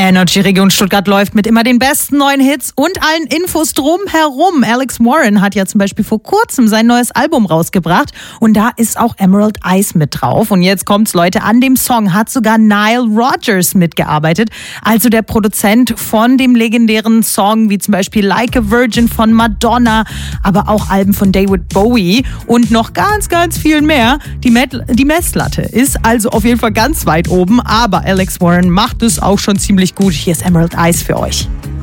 Energy Region Stuttgart läuft mit immer den besten neuen Hits und allen Infos drumherum. Alex Warren hat ja zum Beispiel vor kurzem sein neues Album rausgebracht und da ist auch Emerald Eyes mit drauf. Und jetzt kommt's, Leute, an dem Song hat sogar Nile Rodgers mitgearbeitet, also der Produzent von dem legendären Song wie zum Beispiel Like a Virgin von Madonna, aber auch Alben von David Bowie und noch ganz, ganz viel mehr. Die Messlatte ist also auf jeden Fall ganz weit oben, aber Alex Warren macht es auch schon ziemlich gut. Hier ist Emerald Eyes für euch.